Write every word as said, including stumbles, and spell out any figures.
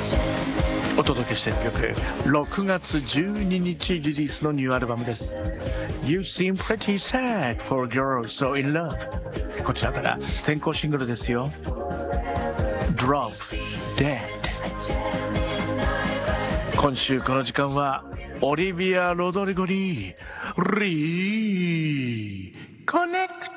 お届けしている曲、ろくがつじゅうににちリリースのニューアルバムです。 You seem pretty sad for a girl so in love。 こちらから先行シングルですよ。 Drop Dead。 今週この時間はオリビア・ロドリゴにリコネクト